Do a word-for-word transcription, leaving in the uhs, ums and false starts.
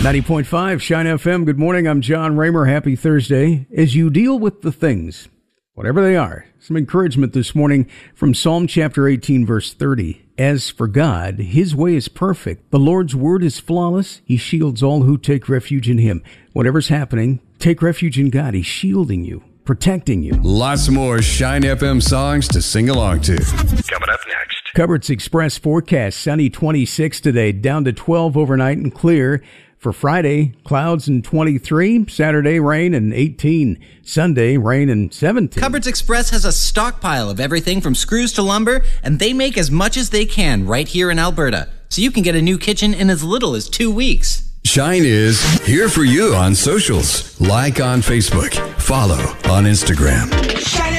ninety point five Shine F M. Good morning. I'm John Raymer. Happy Thursday. As you deal with the things, whatever they are, some encouragement this morning from Psalm chapter eighteen, verse thirty. As for God, his way is perfect. The Lord's word is flawless. He shields all who take refuge in him. Whatever's happening, take refuge in God. He's shielding you, protecting you. Lots more Shine F M songs to sing along to. Coming up next. Coverts Express forecast, sunny twenty-six today, down to twelve overnight and clear. For Friday, clouds and twenty-three. Saturday, rain and eighteen. Sunday, rain and seventeen. Coverts Express has a stockpile of everything from screws to lumber, and they make as much as they can right here in Alberta. So you can get a new kitchen in as little as two weeks. Shine is here for you on socials. Like on Facebook. Follow on Instagram.